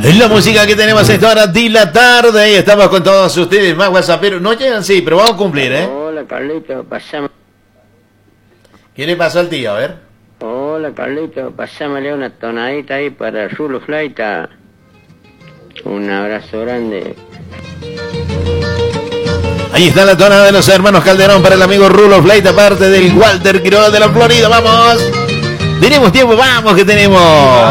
Es la música que tenemos a esta hora de la tarde y estamos con todos ustedes más whatsapperos. No llegan, sí, pero vamos a cumplir, ¿eh? Hola, Carlito, pasame. ¿Qué le pasó al tío? A ver. Hola, Carlito, pasámele una tonadita ahí para Rulo Flaita. Un abrazo grande. Ahí está la tonada de los hermanos Calderón para el amigo Rulo Flaita, parte del Walter Quiroga de la Florida. ¡Vamos! Tenemos tiempo, vamos que tenemos.